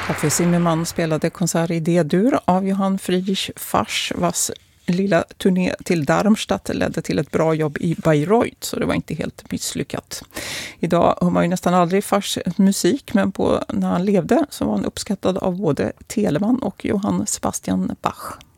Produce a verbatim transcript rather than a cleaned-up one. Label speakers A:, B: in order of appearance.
A: Café Zimmermann spelade konsert i D-dur av Johann Friedrich Fasch, vars lilla turné till Darmstadt ledde till ett bra jobb i Bayreuth, så det var inte helt misslyckat. Idag hör man ju nästan aldrig Faschs musik, men på, när han levde så var han uppskattad av både Telemann och Johann Sebastian Bach.